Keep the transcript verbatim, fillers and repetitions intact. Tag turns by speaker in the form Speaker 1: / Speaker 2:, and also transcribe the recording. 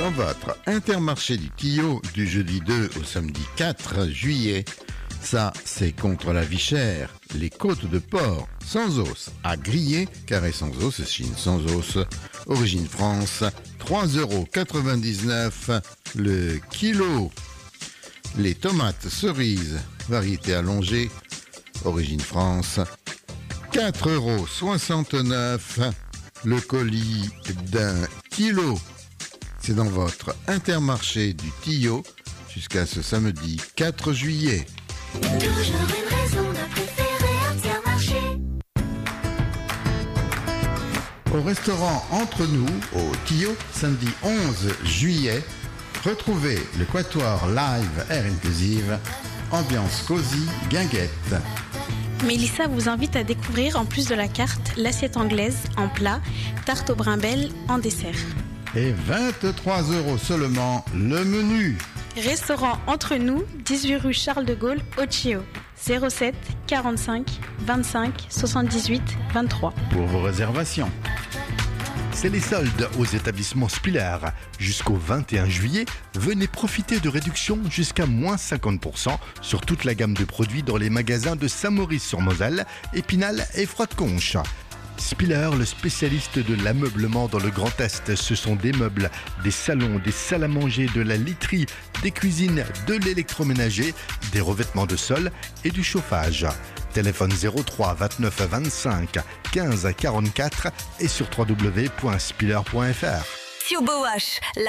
Speaker 1: dans votre Intermarché du Tillot du jeudi deux au samedi quatre juillet. Ça, c'est contre la vie chère. Les côtes de porc sans os à griller, carré sans os, Chine sans os, origine France, trois euros quatre-vingt-dix-neuf le kilo. Les tomates cerises, variété allongée, origine France, quatre euros soixante-neuf le colis d'un kilo. C'est dans votre Intermarché du Tillot jusqu'à ce samedi quatre juillet.
Speaker 2: Toujours une raison de préférer Intermarché.
Speaker 1: Au restaurant Entre nous, au Tillot, samedi onze juillet, retrouvez le Quatuor Live Air Inclusive, ambiance cosy, guinguette.
Speaker 3: Mélissa vous invite à découvrir, en plus de la carte, l'assiette anglaise en plat, tarte au brimel en dessert.
Speaker 1: Et vingt-trois euros seulement le menu.
Speaker 3: Restaurant Entre nous, dix-huit rue Charles de Gaulle, au Tillot. zéro sept quarante-cinq vingt-cinq soixante-dix-huit vingt-trois.
Speaker 1: Pour vos réservations.
Speaker 4: C'est les soldes aux établissements Spiller. Jusqu'au vingt et un juillet, venez profiter de réductions jusqu'à moins cinquante pour cent sur toute la gamme de produits dans les magasins de Saint-Maurice-sur-Moselle, Épinal et Froide-Conche. Spiller, le spécialiste de l'ameublement dans le Grand Est. Ce sont des meubles, des salons, des salles à manger, de la literie, des cuisines, de l'électroménager, des revêtements de sol et du chauffage. Téléphone zéro trois vingt-neuf vingt-cinq quinze quarante-quatre et sur w w w point spiller point f r.
Speaker 2: Fiobowash, la